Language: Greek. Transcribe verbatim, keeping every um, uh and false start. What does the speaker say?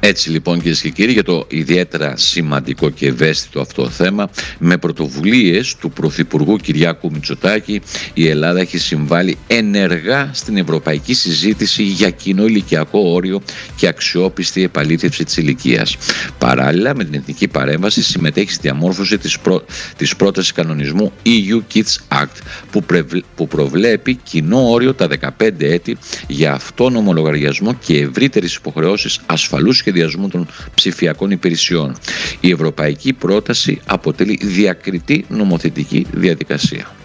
Έτσι λοιπόν, κυρίες και κύριοι, για το ιδιαίτερα σημαντικό και ευαίσθητο αυτό θέμα, με πρωτοβουλίες του Πρωθυπουργού Κυριάκου Μητσοτάκη, η Ελλάδα έχει συμβάλει ενεργά στην ευρωπαϊκή συζήτηση για κοινό ηλικιακό όριο και αξιόπιστη επαλήθευση της ηλικίας. Παράλληλα, με την εθνική παρέμβαση συμμετέχει στη διαμόρφωση της, προ... της πρότασης κανονισμού ι γιου Kids Act, που, πρεβλ... που προβλέπει κοινό όριο τα δεκαπέντε έτη για αυτόνομο λογαριασμό και ευρύτερες υποχρεώσεις ασφαλούς σχεδιασμού των ψηφιακών υπηρεσιών. Η ευρωπαϊκή πρόταση αποτελεί διακριτή νομοθετική διαδικασία.